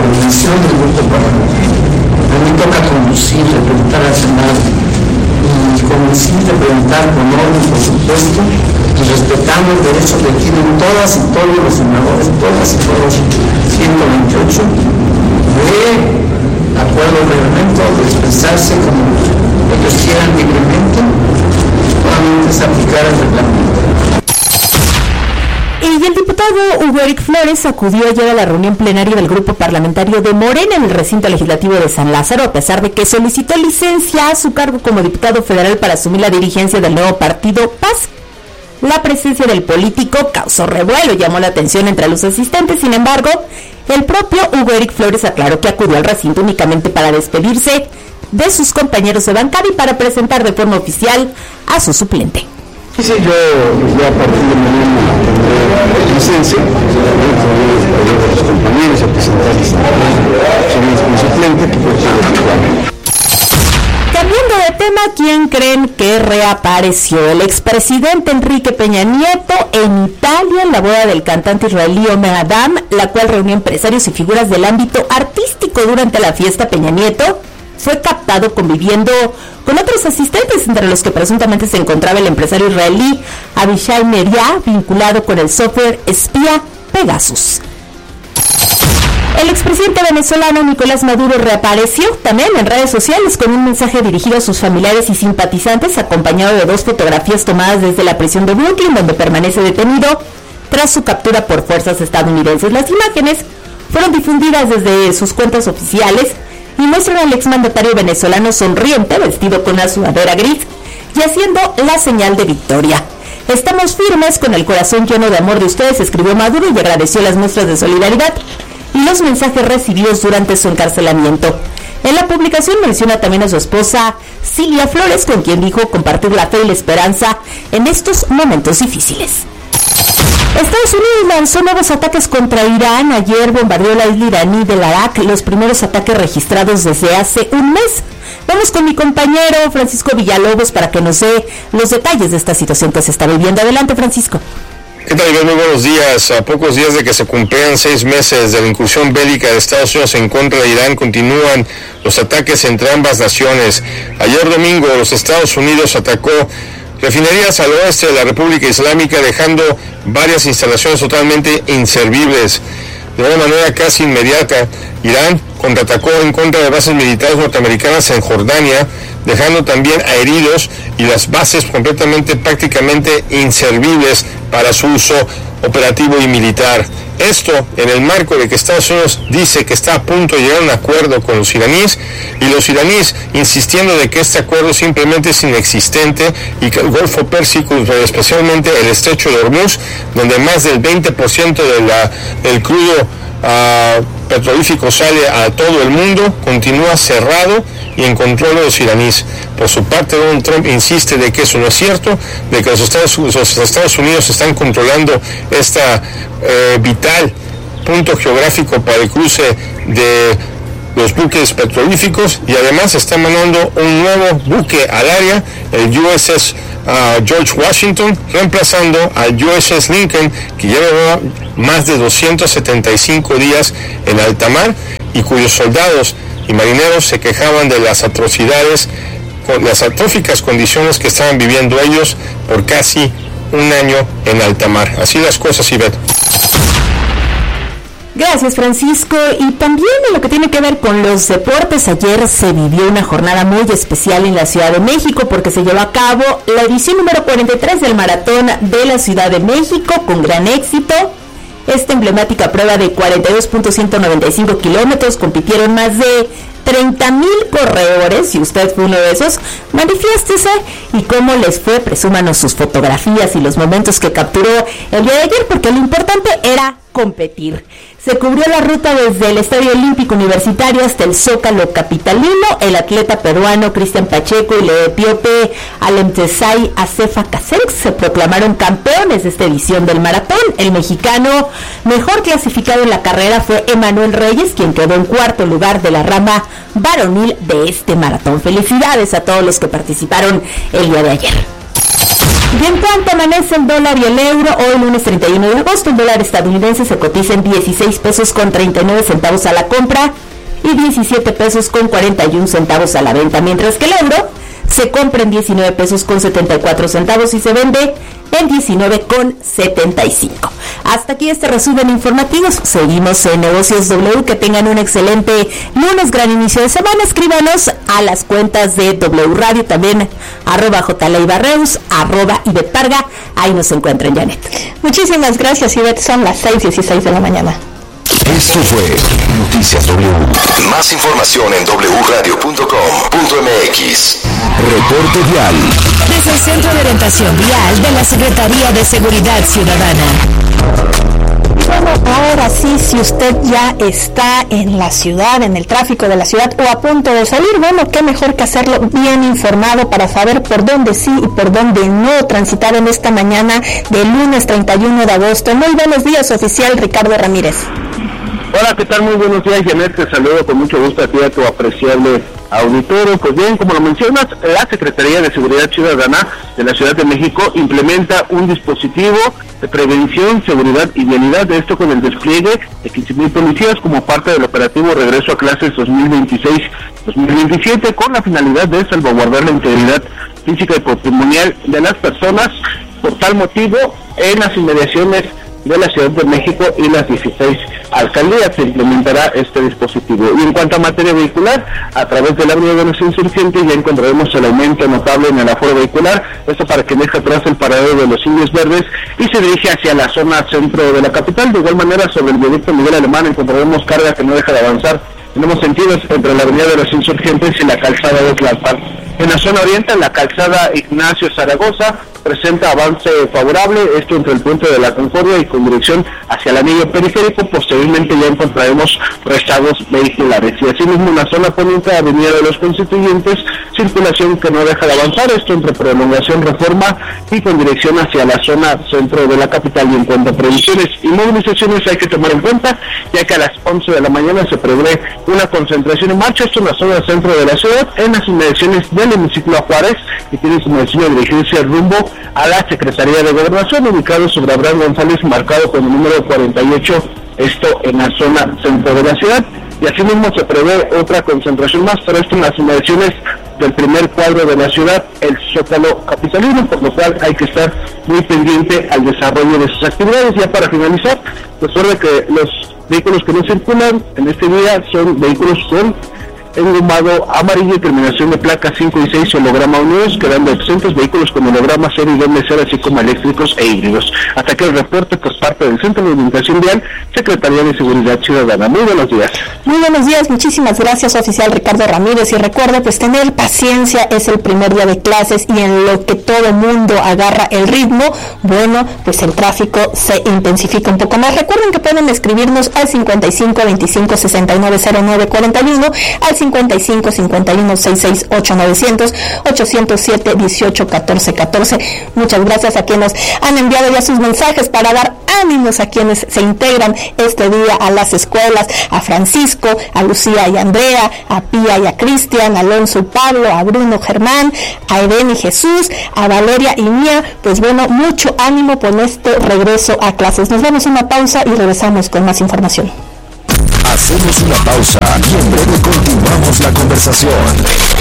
coordinación del grupo parlamentario. A mí toca conducir, representar al Senado y conducir, representar con orden, por supuesto, y respetando el derecho que tienen todas y todos los senadores, todas y todos, 128, de acuerdo al reglamento, de expresarse como ellos quieran libremente, solamente es aplicar el reglamento. Y el diputado Hugo Eric Flores acudió ayer a la reunión plenaria del grupo parlamentario de Morena en el recinto legislativo de San Lázaro, a pesar de que solicitó licencia a su cargo como diputado federal para asumir la dirigencia del nuevo partido PAS. La presencia del político causó revuelo, llamó la atención entre los asistentes. Sin embargo, el propio Hugo Eric Flores aclaró que acudió al recinto únicamente para despedirse de sus compañeros de bancada y para presentar de forma oficial a su suplente. Sí, yo a partir de mañana tendré licencia, a los compañeros a presentarles como suplente que puede. Cambiando de tema, ¿quién creen que reapareció? El expresidente Enrique Peña Nieto en Italia en la boda del cantante israelí Omer Adam, la cual reunió empresarios y figuras del ámbito artístico. Durante la fiesta, Peña Nieto fue captado conviviendo con otros asistentes, entre los que presuntamente se encontraba el empresario israelí Avishai Meria, vinculado con el software espía Pegasus. El expresidente venezolano Nicolás Maduro reapareció también en redes sociales con un mensaje dirigido a sus familiares y simpatizantes, acompañado de 2 fotografías tomadas desde la prisión de Brooklyn, donde permanece detenido tras su captura por fuerzas estadounidenses. Las imágenes fueron difundidas desde sus cuentas oficiales y muestran al exmandatario venezolano sonriente, vestido con una sudadera gris y haciendo la señal de victoria. Estamos firmes con el corazón lleno de amor de ustedes, escribió Maduro, y agradeció las muestras de solidaridad y los mensajes recibidos durante su encarcelamiento. En la publicación menciona también a su esposa Silvia Flores, con quien dijo compartir la fe y la esperanza en estos momentos difíciles. Estados Unidos lanzó nuevos ataques contra Irán. Ayer bombardeó la isla iraní de Arak, los primeros ataques registrados desde hace un mes. Vamos con mi compañero Francisco Villalobos para que nos dé los detalles de esta situación que se está viviendo. Adelante, Francisco. ¿Qué tal, Iván? Muy buenos días. A pocos días de que se cumplieran 6 meses de la incursión bélica de Estados Unidos en contra de Irán, continúan los ataques entre ambas naciones. Ayer domingo, los Estados Unidos atacó refinerías al oeste de la República Islámica, dejando varias instalaciones totalmente inservibles. De una manera casi inmediata, Irán contraatacó en contra de bases militares norteamericanas en Jordania, dejando también a heridos y las bases prácticamente inservibles para su uso operativo y militar. Esto en el marco de que Estados Unidos dice que está a punto de llegar a un acuerdo con los iraníes, y los iraníes insistiendo de que este acuerdo simplemente es inexistente y que el Golfo Pérsico, especialmente el Estrecho de Hormuz, donde más del 20% del crudo petrolífico sale a todo el mundo, continúa cerrado y en control de los iraníes. Por su parte, Donald Trump insiste de que eso no es cierto, de que los Estados Unidos están controlando esta vital punto geográfico para el cruce de los buques petrolíficos, y además está mandando un nuevo buque al área, el USS George Washington, reemplazando al USS Lincoln, que lleva más de 275 días en alta mar y cuyos soldados y marineros se quejaban de las atrocidades, las atróficas condiciones que estaban viviendo ellos por casi un año en alta mar. Así las cosas, Ivette. Gracias, Francisco. Y también en lo que tiene que ver con los deportes, ayer se vivió una jornada muy especial en la Ciudad de México porque se llevó a cabo la edición número 43 del Maratón de la Ciudad de México con gran éxito. Esta emblemática prueba de 42.195 kilómetros, compitieron más de 30,000 corredores. Si usted fue uno de esos, manifiéstese y cómo les fue, presúmanos sus fotografías y los momentos que capturó el día de ayer, porque lo importante era competir. Se cubrió la ruta desde el Estadio Olímpico Universitario hasta el Zócalo capitalino. El atleta peruano Cristian Pacheco y el etíope Alemtesai Acefa Casex se proclamaron campeones de esta edición del maratón. El mexicano mejor clasificado en la carrera fue Emanuel Reyes, quien quedó en cuarto lugar de la rama varonil de este maratón. Felicidades a todos los que participaron el día de ayer. Y en cuanto amanece el dólar y el euro, hoy lunes 31 de agosto, el dólar estadounidense se cotiza en 16 pesos con 39 centavos a la compra y 17 pesos con 41 centavos a la venta, mientras que el euro se compra en 19 pesos con 74 centavos y se vende en 19 con 75. Hasta aquí este resumen informativo. Seguimos en Negocios W. Que tengan un excelente lunes, gran inicio de semana. Escríbanos a las cuentas de W Radio, también @JLeibarreus, @Ivette. Ahí nos encuentran, Janet. Muchísimas gracias, Ivette. Son las 6:16 de la mañana. Esto fue Noticias W. Más información en wradio.com.mx. Reporte vial. Desde el Centro de Orientación Vial de la Secretaría de Seguridad Ciudadana. Bueno, ahora sí, si usted ya está en la ciudad, en el tráfico de la ciudad o a punto de salir, bueno, qué mejor que hacerlo bien informado para saber por dónde sí y por dónde no transitar en esta mañana del lunes 31 de agosto. Muy buenos días, oficial Ricardo Ramírez. Hola, ¿qué tal? Muy buenos días, Janet. Te saludo con mucho gusto a ti y a tu apreciable auditorio. Pues bien, como lo mencionas, la Secretaría de Seguridad Ciudadana de la Ciudad de México implementa un dispositivo de prevención, seguridad y vialidad, de esto con el despliegue de 15,000 policías como parte del operativo Regreso a Clases 2026-2027, con la finalidad de salvaguardar la integridad física y patrimonial de las personas. Por tal motivo, en las inmediaciones de la Ciudad de México y las 16 alcaldías se implementará este dispositivo. Y en cuanto a materia vehicular, a través del Avenida de los Insurgentes ya encontraremos el aumento notable en el aforo vehicular, esto para que deje atrás el paradero de los Indios Verdes y se dirige hacia la zona centro de la capital. De igual manera, sobre el viaducto Miguel Alemán encontraremos carga que no deja de avanzar en ambos sentidos entre la Avenida de los Insurgentes y la calzada de Tlalpan. En la zona oriente, la calzada Ignacio Zaragoza presenta avance favorable, esto entre el puente de la Concordia y con dirección hacia el anillo periférico. Posteriormente ya encontraremos rezagos vehiculares. Y asimismo en la zona poniente, Avenida de los Constituyentes, circulación que no deja de avanzar, esto entre Prolongación Reforma y con dirección hacia la zona centro de la capital. Y en cuanto a previsiones y movilizaciones, hay que tomar en cuenta, ya que a las 11 de la mañana se prevé una concentración en marcha, esto en la zona centro de la ciudad, en las inmediaciones del hemiciclo a Juárez, que tiene su destino de dirigirse rumbo a la Secretaría de Gobernación, ubicado sobre Abraham González, marcado con el número 48, esto en la zona centro de la ciudad. Y asimismo se prevé otra concentración más, pero esto en las inmediaciones del primer cuadro de la ciudad, el Zócalo capitalino, por lo cual hay que estar muy pendiente al desarrollo de sus actividades. Ya para finalizar, recuerde que los vehículos que no circulan en este día son vehículos con engomado amarillo y terminación de placas 5 y 6 holograma unidos, quedando exentos vehículos con holograma serie y doble cero, así como eléctricos e híbridos. Hasta que el reporte por parte del Centro de Orientación Vial, Secretaría de Seguridad Ciudadana. Muy buenos días. Muy buenos días, muchísimas gracias, oficial Ricardo Ramírez. Y recuerde, pues tener paciencia, es el primer día de clases y en lo que todo mundo agarra el ritmo, bueno, pues el tráfico se intensifica un poco más. Recuerden que pueden escribirnos al 55 25 69 09 41, al 55 51 66 8900 807 18 14 14. Muchas gracias a quienes han enviado ya sus mensajes para dar ánimos a quienes se integran este día a las escuelas, a Francisco, a Lucía y Andrea, a Pía y a Cristian, a Alonso y Pablo, a Bruno Germán, a Eden y Jesús, a Valeria y Mía. Pues bueno, mucho ánimo con este regreso a clases. Nos damos una pausa y regresamos con más información. Hacemos una pausa y en breve continuamos la conversación.